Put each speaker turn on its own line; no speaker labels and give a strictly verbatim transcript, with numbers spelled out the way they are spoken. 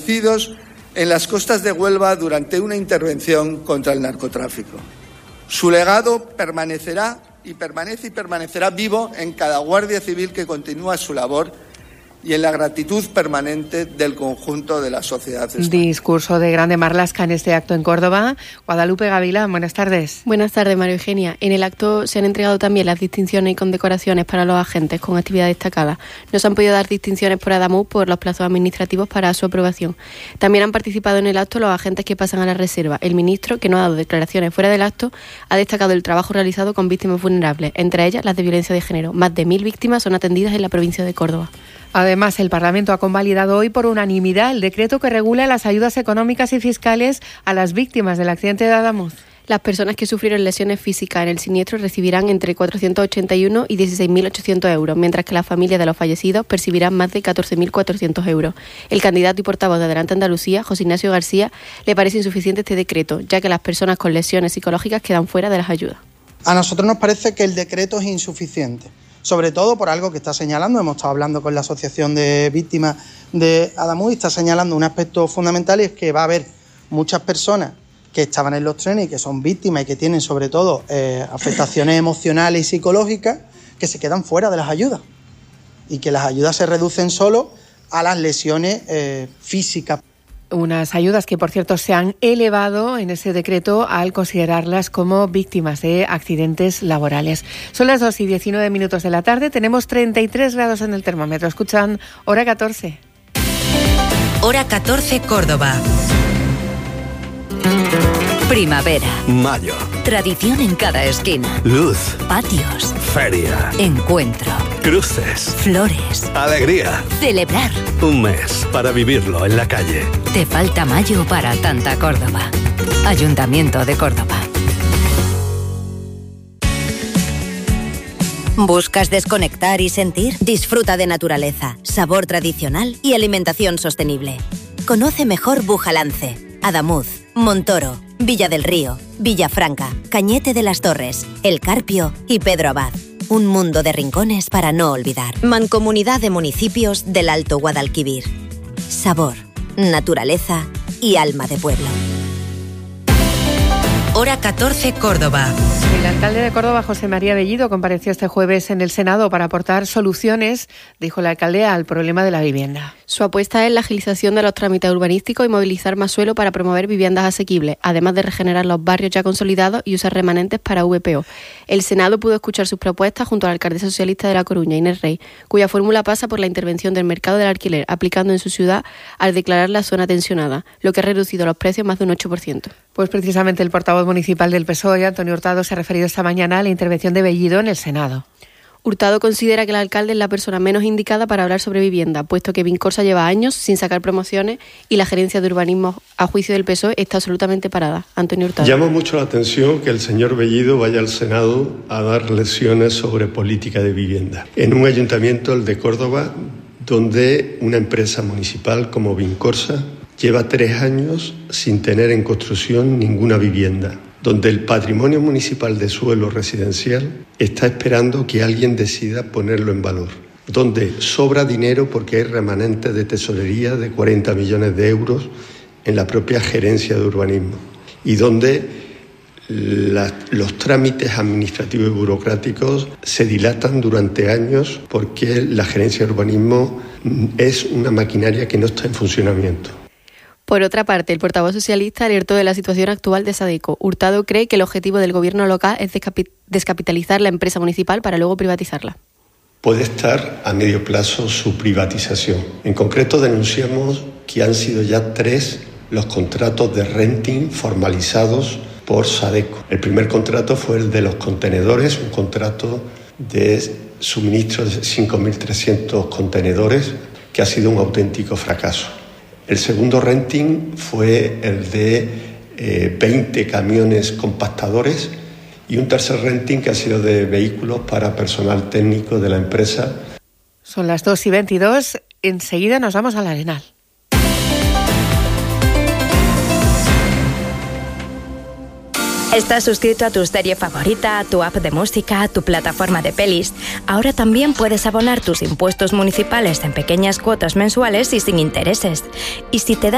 desaparecidos en las costas de Huelva durante una intervención contra el narcotráfico. Su legado permanecerá y permanece y permanecerá vivo en cada guardia civil que continúa su labor y en la gratitud permanente del conjunto de la sociedad española.
Discurso de Grande Marlaska en este acto en Córdoba. Guadalupe Gavilán, buenas tardes.
Buenas tardes, María Eugenia. En el acto se han entregado también las distinciones y condecoraciones para los agentes con actividad destacada. No se han podido dar distinciones por Adamuz por los plazos administrativos para su aprobación. También han participado en el acto los agentes que pasan a la reserva. El ministro, que no ha dado declaraciones fuera del acto, ha destacado el trabajo realizado con víctimas vulnerables, entre ellas las de violencia de género. Más de mil víctimas son atendidas en la provincia de Córdoba.
Además, el Parlamento ha convalidado hoy por unanimidad el decreto que regula las ayudas económicas y fiscales a las víctimas del accidente de Adamuz.
Las personas que sufrieron lesiones físicas en el siniestro recibirán entre cuatrocientos ochenta y uno y dieciséis mil ochocientos euros, mientras que las familias de los fallecidos percibirán más de catorce mil cuatrocientos euros. El candidato y portavoz de Adelante Andalucía, José Ignacio García, le parece insuficiente este decreto, ya que las personas con lesiones psicológicas quedan fuera de las ayudas.
A nosotros nos parece que el decreto es insuficiente, sobre todo por algo que está señalando. Hemos estado hablando con la Asociación de Víctimas de Adamuz y está señalando un aspecto fundamental, y es que va a haber muchas personas que estaban en los trenes y que son víctimas y que tienen sobre todo eh, afectaciones emocionales y psicológicas, que se quedan fuera de las ayudas y que las ayudas se reducen solo a las lesiones eh, físicas.
Unas ayudas que, por cierto, se han elevado en ese decreto al considerarlas como víctimas de accidentes laborales. Son las dos y diecinueve minutos de la tarde, tenemos treinta y tres grados en el termómetro. Escuchan Hora catorce.
Hora catorce, Córdoba. Primavera.
Mayo.
Tradición en cada esquina.
Luz.
Patios.
Feria.
Encuentro.
Cruces.
Flores.
Alegría.
Celebrar.
Un mes para vivirlo en la calle.
Te falta mayo para tanta Córdoba. Ayuntamiento de Córdoba. ¿Buscas desconectar y sentir? Disfruta de naturaleza, sabor tradicional y alimentación sostenible. Conoce mejor Bujalance, Adamuz, Montoro, Villa del Río, Villafranca, Cañete de las Torres, El Carpio y Pedro Abad. Un mundo de rincones para no olvidar. Mancomunidad de Municipios del Alto Guadalquivir. Sabor, naturaleza y alma de pueblo. Hora catorce, Córdoba.
El alcalde de Córdoba, José María Bellido, compareció este jueves en el Senado para aportar soluciones, dijo la alcaldía, al problema de la vivienda.
Su apuesta es la agilización de los trámites urbanísticos y movilizar más suelo para promover viviendas asequibles, además de regenerar los barrios ya consolidados y usar remanentes para V P O. El Senado pudo escuchar sus propuestas junto a la alcaldesa socialista de La Coruña, Inés Rey, cuya fórmula pasa por la intervención del mercado del alquiler, aplicando en su ciudad al declarar la zona tensionada, lo que ha reducido los precios más de un ocho por ciento.
Pues precisamente el portavoz municipal del P S O E, Antonio Hurtado, se ha referido esta mañana a la intervención de Bellido en el Senado.
Hurtado considera que el alcalde es la persona menos indicada para hablar sobre vivienda, puesto que Vincorsa lleva años sin sacar promociones y la gerencia de urbanismo, a juicio del P S O E, está absolutamente parada. Antonio Hurtado.
Llama mucho la atención que el señor Bellido vaya al Senado a dar lecciones sobre política de vivienda, en un ayuntamiento, el de Córdoba, donde una empresa municipal como Vincorsa lleva tres años sin tener en construcción ninguna vivienda, donde el patrimonio municipal de suelo residencial está esperando que alguien decida ponerlo en valor, donde sobra dinero porque hay remanentes de tesorería de cuarenta millones de euros en la propia gerencia de urbanismo, y donde la, los trámites administrativos y burocráticos se dilatan durante años porque la gerencia de urbanismo es una maquinaria que no está en funcionamiento.
Por otra parte, el portavoz socialista alertó de la situación actual de Sadeco. Hurtado cree que el objetivo del gobierno local es descapitalizar la empresa municipal para luego privatizarla.
Puede estar a medio plazo su privatización. En concreto, denunciamos que han sido ya tres los contratos de renting formalizados por Sadeco. El primer contrato fue el de los contenedores, un contrato de suministro de cinco mil trescientos contenedores que ha sido un auténtico fracaso. El segundo renting fue el de eh, veinte camiones compactadores, y un tercer renting que ha sido de vehículos para personal técnico de la empresa.
Son las dos y veintidós, enseguida nos vamos al Arenal.
¿Estás suscrito a tu serie favorita, a tu app de música, a tu plataforma de pelis? Ahora también puedes abonar tus impuestos municipales en pequeñas cuotas mensuales y sin intereses. Y si te da